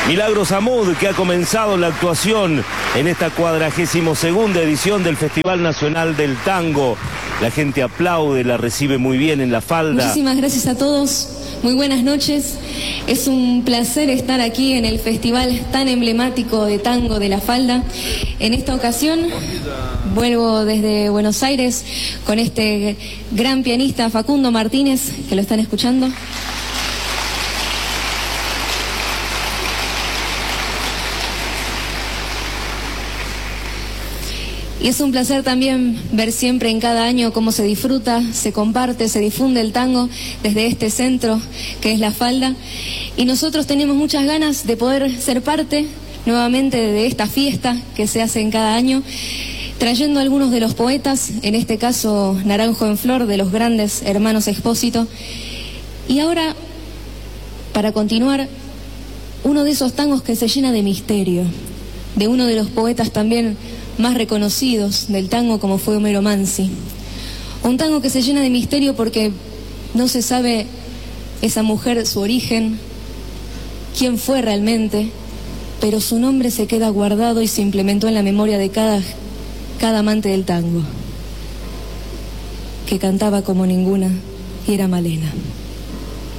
Milagros Amud, que ha comenzado la actuación en esta 42ª edición del Festival Nacional del Tango. La gente aplaude, la recibe muy bien en La Falda. Muchísimas gracias a todos, muy buenas noches. Es un placer estar aquí en el festival tan emblemático de tango de La Falda. En esta ocasión vuelvo desde Buenos Aires con este gran pianista Facundo Martínez, que lo están escuchando. Y es un placer también ver siempre en cada año cómo se disfruta, se comparte, se difunde el tango desde este centro que es La Falda. Y nosotros tenemos muchas ganas de poder ser parte nuevamente de esta fiesta que se hace en cada año, trayendo a algunos de los poetas, en este caso Naranjo en Flor, de los grandes hermanos Expósito. Y ahora, para continuar, uno de esos tangos que se llena de misterio, de uno de los poetas también más reconocidos del tango, como fue Homero Mansi. Un tango que se llena de misterio porque no se sabe esa mujer, su origen, quién fue realmente, pero su nombre se queda guardado y se implementó en la memoria de cada amante del tango, que cantaba como ninguna, y era Malena.